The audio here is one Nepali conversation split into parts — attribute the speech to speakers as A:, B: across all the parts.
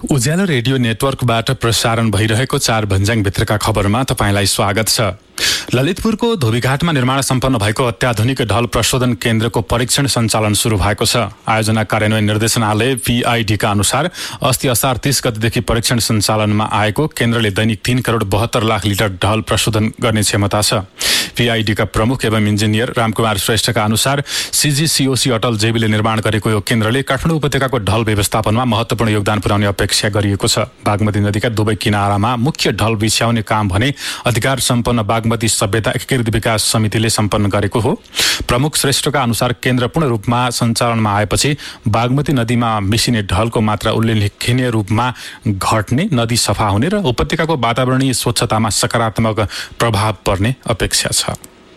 A: उज्यालो रेडियो नेटवर्कबाट प्रसारण भइरहेको चार भन्ज्याङ भित्रका खबरमा तपाईंलाई स्वागत छ। ललितपुरको धोबीघाटमा निर्माण सम्पन्न भएको अत्याधुनिक ढल प्रशोधन केन्द्रको परीक्षण सञ्चालन सुरु भएको छ। आयोजना कार्यान्वयन निर्देशनालय PIDका अनुसार अस्ति असार 30 गतेदेखि परीक्षण सञ्चालनमा आएको केन्द्रले दैनिक 3 करोड 72 लाख लिटर ढल प्रशोधन गर्ने क्षमता छ। PIDका प्रमुख एवं इन्जिनियर रामकुमार श्रेष्ठका अनुसार CGCOC अटल जेबीले निर्माण गरेको यो केन्द्रले काठमाडौँ उपत्यकाको ढल व्यवस्थापनमा महत्त्वपूर्ण योगदान पुर्याउने अपेक्षा गरिएको छ। बागमती नदीका दुवै किनारामा मुख्य ढल बिछ्याउने काम भने अधिकार सम्पन्न बागमती सभ्यता एकीकृत विकास समितिले सम्पन्न गरेको हो। प्रमुख श्रेष्ठका अनुसार केन्द्र पूर्ण रूपमा सञ्चालनमा आएपछि बागमती नदीमा मिसिने ढलको मात्रा उल्लेखनीय रूपमा घट्ने, नदी सफा हुने र उपत्यकाको वातावरणीय स्वच्छतामा सकारात्मक प्रभाव पर्ने अपेक्षा छ।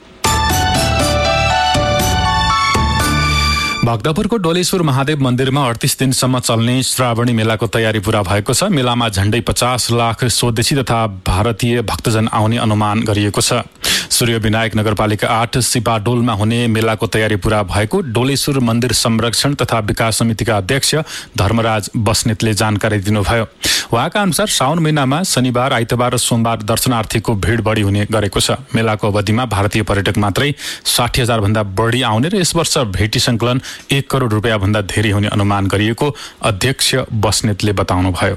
A: भक्तपुरको डोलेश्वर महादेव मन्दिरमा 38 दिनसम्म चल्ने श्रावणी मेलाको तयारी पूरा भएको छ। मेलामा झण्डै 50 लाख स्वदेशी तथा भारतीय भक्तजन आउने अनुमान गरिएको छ। सूर्यविनायक नगरपालिका 8 सिपाडोलमा हुने मेलाको तयारी पूरा भएको डोलेश्वर मन्दिर संरक्षण तथा विकास समितिका अध्यक्ष धर्मराज बस्नेतले जानकारी दिनुभयो। उहाँका अनुसार साउन महिनामा शनिबार, आइतबार र सोमबार दर्शनार्थीको भिड बढी हुने गरेको छ। मेलाको अवधिमा भारतीय पर्यटक मात्रै 60,000 भन्दा बढी आउने र यस वर्ष भेटी सङ्कलन 1 करोड रुपियाँ भन्दा धेरै हुने अनुमान गरिएको अध्यक्ष बस्नेतले बताउनुभयो।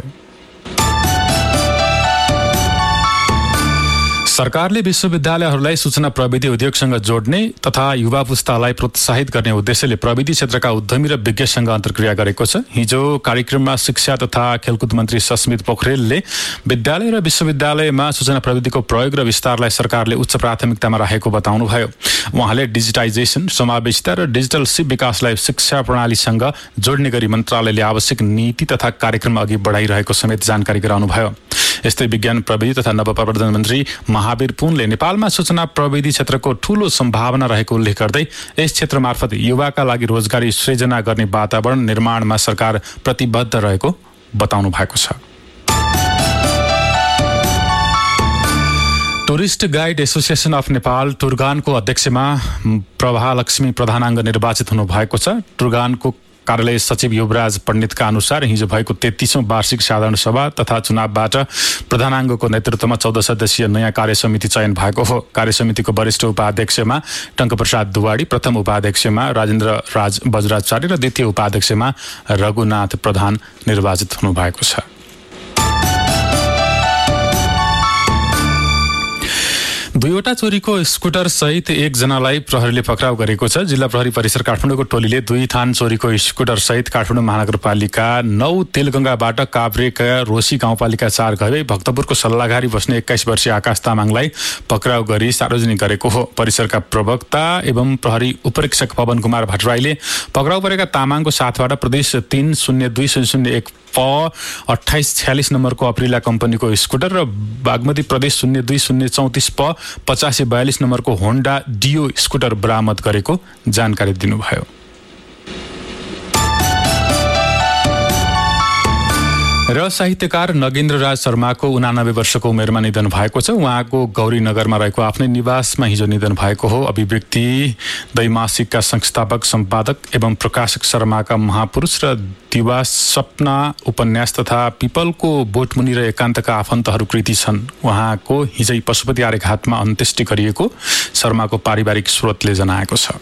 A: सरकारले विश्वविद्यालयहरूलाई सूचना प्रविधि उद्योगसँग जोड्ने तथा युवा पुस्तालाई प्रोत्साहित गर्ने उद्देश्यले प्रविधि क्षेत्रका उद्यमी र विज्ञसँग अन्तर्क्रिया गरेको छ। हिजो कार्यक्रममा शिक्षा तथा खेलकुद मन्त्री सस्मित पोखरेलले विद्यालय र विश्वविद्यालयमा सूचना प्रविधिको प्रयोग र विस्तारलाई सरकारले उच्च प्राथमिकतामा राखेको बताउनुभयो। उहाँले डिजिटाइजेसन, समावेशिता र डिजिटल सिप विकासलाई शिक्षा प्रणालीसँग जोड्ने गरी मन्त्रालयले आवश्यक नीति तथा कार्यक्रम अघि बढाइरहेको समेत जानकारी गराउनुभयो। यस्तै विज्ञान प्रविधि तथा नवप्रवर्धन मन्त्री महावीर पुनले नेपालमा सूचना प्रविधि क्षेत्रको ठूलो सम्भावना रहेको उल्लेख गर्दै यस क्षेत्र मार्फत युवाका लागि रोजगारी सृजना गर्ने वातावरण निर्माणमा सरकार प्रतिबद्ध रहेको बताउनु भएको छ। Tourist guide association of Nepal टुरगानको अध्यक्षमा प्रभालक्ष्मी प्रधानाङ्ग निर्वाचित हुनु भएको छ। टुरगानको कार्यालय सचिव युवराज पण्डितका अनुसार हिजो भएको 33औं वार्षिक साधारण सभा तथा चुनावबाट प्रधानाङ्गको नेतृत्वमा 14 सदस्यीय नयाँ कार्यसमिति चयन भएको हो। कार्यसमितिको वरिष्ठ उपाध्यक्षमा टङ्कप्रसाद दुवाडी, प्रथम उपाध्यक्षमा राजेन्द्र राज बज्राचार्य र द्वितीय उपाध्यक्षमा रघुनाथ प्रधान निर्वाचित हुनुभएको छ। दुईवटा चोरीको स्कुटर सहित एकजनालाई प्रहरीले पक्राउ गरेको छ। जिल्ला प्रहरी परिसर काठमाडौँको टोलीले 2 थान चोरीको स्कुटर सहित काठमाडौँ महानगरपालिका 9 तेलगङ्गाबाट काभ्रेका रोशी गाउँपालिका 4 गए भक्तपुरको सल्लाघारी बस्ने 21 वर्षीय आकाश तामाङलाई पक्राउ गरी सार्वजनिक गरेको हो। परिसरका प्रवक्ता एवं प्रहरी उपरीक्षक पवन कुमार भट्टराईले पक्राउ परेका तामाङको साथबाट प्रदेश 30201 2846 नम्बरको अप्रिला कम्पनीको स्कुटर र बागमती प्रदेश 02034 प 8542 नम्बरको होन्डा डियो स्कुटर बरामद गरेको जानकारी दिनुभयो। र साहित्यकार नगेन्द्र राज शर्माको 89 वर्षको उमेरमा निधन भएको छ। उहाँको गौरीनगरमा रहेको आफ्नै निवासमा हिजो निधन भएको हो। अभिव्यक्ति दैमासिकका संस्थापक सम्पादक एवं प्रकाशक शर्माका महापुरुष र दिवा सपना उपन्यास तथा पिपलको बोटमुनि र एकान्तका आफन्तहरू कृति छन्। उहाँको हिजै पशुपति आर्यघाटमा अन्त्येष्टि गरिएको शर्माको पारिवारिक स्रोतले जनाएको छ।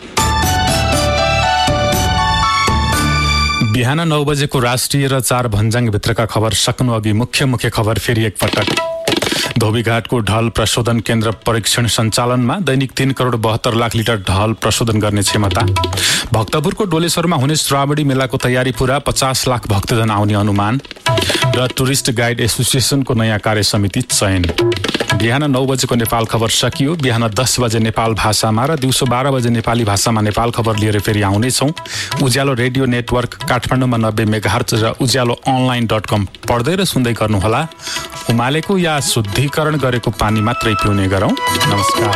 A: बिहान 9 बजेको राष्ट्रिय र 4 भन्ज्याङ भित्रका खबर सक्नु अघि मुख्य खबर फेरि एकपटक। धोबीघाटको ढल प्रशोधन केन्द्र परीक्षण सञ्चालनमा दैनिक 3 करोड 72 लाख लिटर ढल प्रशोधन गर्ने क्षमता। भक्तपुरको डोलेश्वरमा हुने श्रावणी मेलाको तयारी पूरा, 50 लाख भक्तजन आउने अनुमान र टुरिस्ट गाइड एसोसिएसनको नयाँ कार्यसमिति चयन। बिहान 9 बजेको नेपाल खबर सकियो। बिहान 10 बजे नेपाल भाषामा र दिउँसो 12 बजे नेपाली भाषामा नेपाल खबर लिएर फेरि आउनेछौँ। उज्यालो रेडियो नेटवर्क काठमाडौँमा 90 मेगाहर्ज र उज्यालो online.com पढ्दै र सुन्दै गर्नुहोला। उमालेको या शुद्धिकरण गरेको पानी मात्रै पिउने गरौँ। नमस्कार।